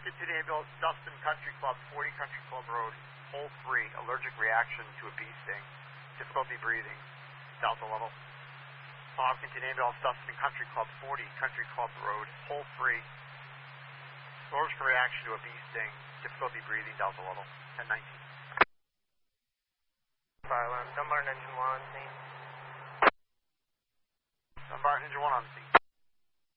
Hopkinton Ambulance, Dustin Country Club, 40 Country Club Road, hole 3, allergic reaction to a bee sting, difficulty breathing, Delta level. Hopkinton Ambulance, Dustin Country Club, 40 Country Club Road, hole 3, allergic reaction to a bee sting, difficulty breathing, Delta level, 1019. Dunbar Engine 1 on scene. Dunbar Engine 1 on scene.